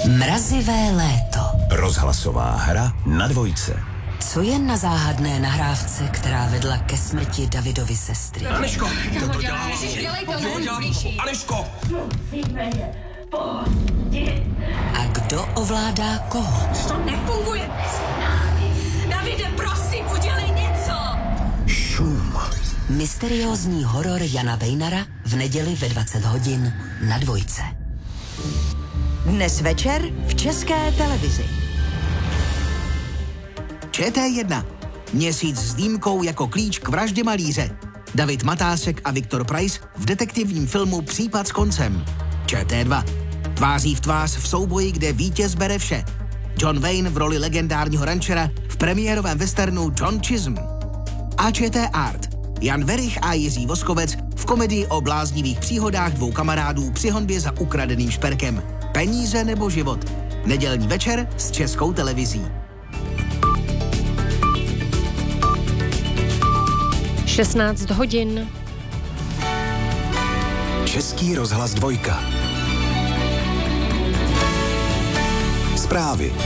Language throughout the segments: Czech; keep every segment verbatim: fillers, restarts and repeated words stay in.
Mrazivé léto. Rozhlasová hra na dvojce. Co je na záhadné nahrávce, která vedla ke smrti Davidovy sestry? Aneško, to to dělá. Aneško! Musíme je pustit. A kdo ovládá koho? To nefunguje. Davide, prosím, udělej něco. Šum. Mysteriózní horor Jana Vejnara v neděli ve dvacet hodin na dvojce. Dnes večer v České televizi. Č T jedna. Měsíc s dýmkou jako klíč k vraždě malíře. David Matásek a Viktor Preiss v detektivním filmu Případ s koncem. Č T dva. Tváří v tvář v souboji, kde vítěz bere vše. John Wayne v roli legendárního rančera v premiérovém westernu John Chisholm. A Č T Art. Jan Werich a Jiří Voskovec v komedii o bláznivých příhodách dvou kamarádů při honbě za ukradeným šperkem. Peníze nebo život. Nedělní večer s Českou televizí. šestnáct hodin. Český rozhlas dvojka. Zprávy.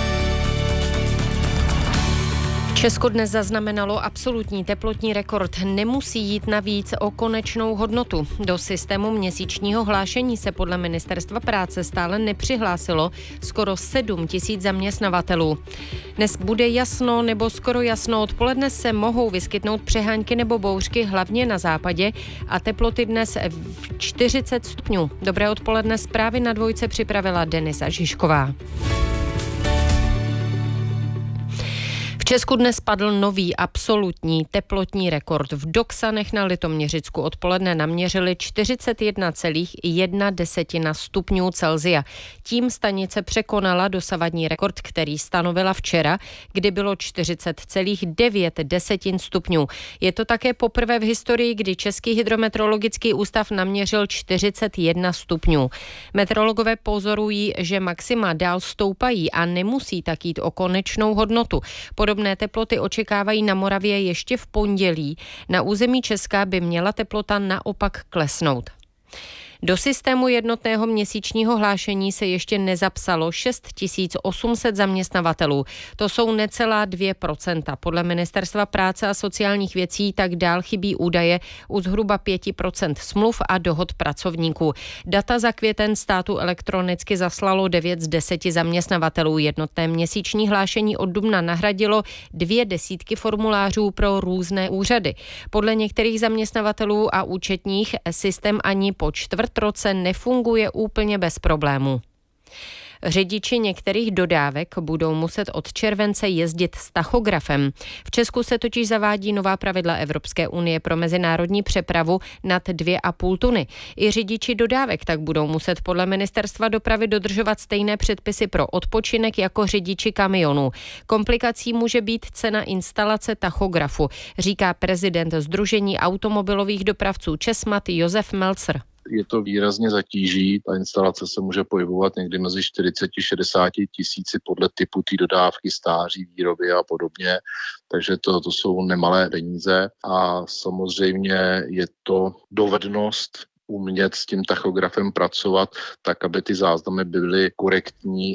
Česko dnes zaznamenalo absolutní teplotní rekord. Nemusí jít navíc o konečnou hodnotu. Do systému měsíčního hlášení se podle Ministerstva práce stále nepřihlásilo skoro sedm tisíc zaměstnavatelů. Dnes bude jasno nebo skoro jasno. Odpoledne se mohou vyskytnout přehánky nebo bouřky hlavně na západě a teploty dnes v čtyřicet stupňů. Dobré odpoledne, zprávy na dvojce připravila Denisa Žižková. V Česku dnes padl nový absolutní teplotní rekord. V Doksanech na Litoměřicku odpoledne naměřili čtyřicet jedna celá jedna stupňů Celsia. Tím stanice překonala dosavadní rekord, který stanovila včera, kdy bylo čtyřicet celá devět stupňů. Je to také poprvé v historii, kdy Český hydrometeorologický ústav naměřil čtyřicet jedna stupňů. Meteorologové pozorují, že maxima dál stoupají a nemusí tak jít o konečnou hodnotu. Podobně Podobné teploty očekávají na Moravě ještě v pondělí. Na území Česka by měla teplota naopak klesnout. Do systému jednotného měsíčního hlášení se ještě nezapsalo šest tisíc osm set zaměstnavatelů. To jsou necelá dvě procenta. Podle Ministerstva práce a sociálních věcí tak dál chybí údaje u zhruba pět procent smluv a dohod pracovníků. Data za květen státu elektronicky zaslalo devět z deseti zaměstnavatelů. Jednotné měsíční hlášení od dubna nahradilo dvě desítky formulářů pro různé úřady. Podle některých zaměstnavatelů a účetních systém ani po čtvrt roce nefunguje úplně bez problémů. Řidiči některých dodávek budou muset od července jezdit s tachografem. V Česku se totiž zavádí nová pravidla Evropské unie pro mezinárodní přepravu nad dvě a půl tuny. I řidiči dodávek tak budou muset podle Ministerstva dopravy dodržovat stejné předpisy pro odpočinek jako řidiči kamionů. Komplikací může být cena instalace tachografu, říká prezident Sdružení automobilových dopravců Česmat Josef Melcer. Je to výrazně zatíží, ta instalace se může pohybovat někdy mezi čtyřicet až šedesát tisíci podle typu té dodávky, stáří, výroby a podobně, takže to, to jsou nemalé peníze a samozřejmě je to dovednost umět s tím tachografem pracovat tak, aby ty záznamy byly korektní.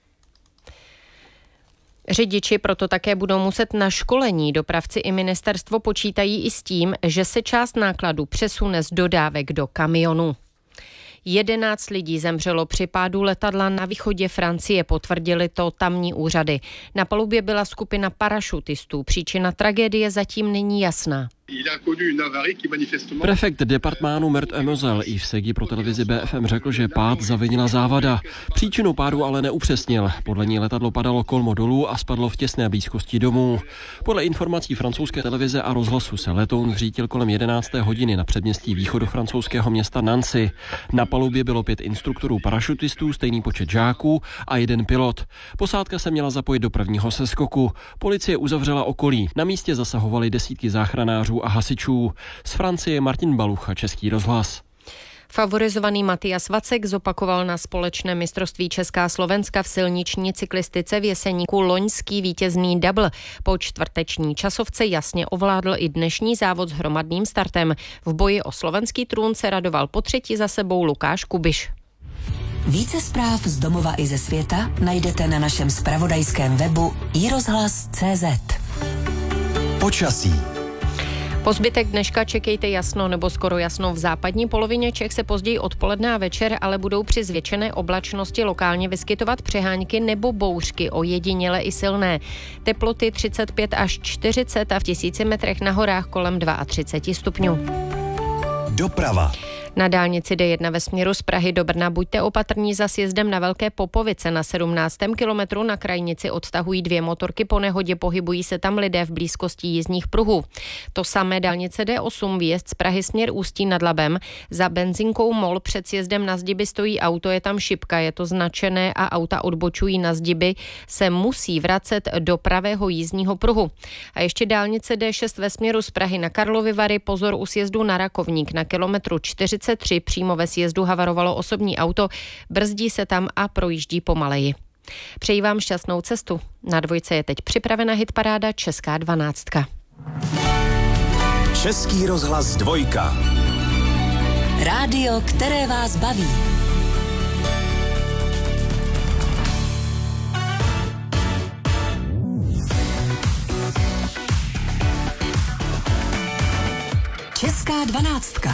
Řidiči proto také budou muset na školení. Dopravci i ministerstvo počítají i s tím, že se část nákladu přesune z dodávek do kamionů. Jedenáct lidí zemřelo při pádu letadla na východě Francie, potvrdili to tamní úřady. Na palubě byla skupina parašutistů. Příčina tragédie zatím není jasná. Prefekt departmánu Meurthe-et-Moselle Yves Segui pro televizi B F M řekl, že pád zavinila závada. Příčinu pádu ale neupřesnil. Podle ní letadlo padalo kolmo dolů a spadlo v těsné blízkosti domů. Podle informací francouzské televize a rozhlasu se letoun zřítil kolem jedenácté hodiny na předměstí východofrancouzského města Nancy. Na palubě bylo pět instruktorů parašutistů, stejný počet žáků a jeden pilot. Posádka se měla zapojit do prvního seskoku. Policie uzavřela okolí. Na místě zasahovali desítky záchranářů a hasičů. Z Francie Martin Balucha, Český rozhlas. Favorizovaný Matias Vacek zopakoval na společné mistrovství Česká Slovenska v silniční cyklistice v Jeseníku loňský vítězný double. Po čtvrteční časovce jasně ovládl i dnešní závod s hromadným startem. V boji o slovenský trůn se radoval po třetí za sebou Lukáš Kubiš. Více zpráv z domova i ze světa najdete na našem zpravodajském webu i rozhlas tečka cé zet. Počasí. Po zbytek dneška čekejte jasno nebo skoro jasno v západní polovině Čech se později odpoledne a večer, ale budou při zvětšené oblačnosti lokálně vyskytovat přehánky nebo bouřky, ojediněle i silné. Teploty třicet pět až čtyřicet a v tisíci metrech na horách kolem třicet dva stupňů. Doprava. Na dálnici D jedna ve směru z Prahy do Brna buďte opatrní za sjezdem na Velké Popovice. Na sedmnáctém kilometru na krajnici odtahují dvě motorky po nehodě, pohybují se tam lidé v blízkosti jízdních pruhů. To samé dálnice D osm, výjezd z Prahy směr Ústí nad Labem. Za benzinkou Mol před sjezdem na Zdiby stojí auto, je tam šipka, je to značené a auta odbočují na Zdiby, se musí vracet do pravého jízdního pruhu. A ještě dálnice D šest ve směru z Prahy na Karlovy Vary, pozor u sjezdu na Rakovník. Na kilometru čtyřicet tři přímo ve sjezdu havarovalo osobní auto, brzdí se tam a projíždí pomaleji. Přeji vám šťastnou cestu. Na dvojce je teď připravena hitparáda Česká dvanáctka. Český rozhlas dvojka. Rádio, které vás baví. Česká dvanáctka.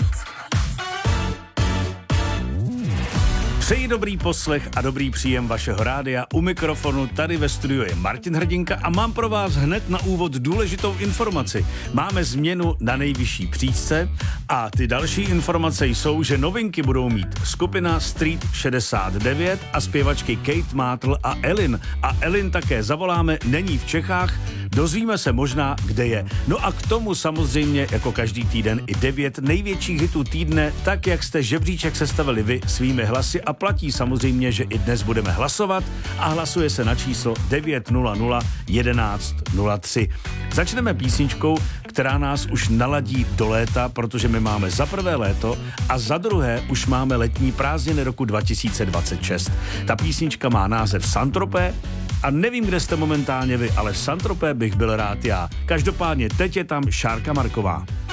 Přeji dobrý poslech a dobrý příjem vašeho rádia. U mikrofonu tady ve studiu je Martin Hrdinka a mám pro vás hned na úvod důležitou informaci. Máme změnu na nejvyšší příčce a ty další informace jsou, že novinky budou mít skupina Street šedesát devět a zpěvačky Kate Mátl a Elin. A Elin také zavoláme, není v Čechách, dozvíme se možná, kde je. No a k tomu samozřejmě jako každý týden i devět největších hitů týdne, tak jak jste žebříček sestavili vy svými hlasy a platí samozřejmě, že i dnes budeme hlasovat a hlasuje se na číslo devět nula nula jedenáct nula tři. Začneme písničkou, která nás už naladí do léta, protože my máme za prvé léto a za druhé už máme letní prázdniny roku dva tisíce dvacet šest. Ta písnička má název Saint-Tropez a nevím, kde jste momentálně vy, ale v Saint-Tropez bych byl rád já. Každopádně teď je tam Šárka Marková.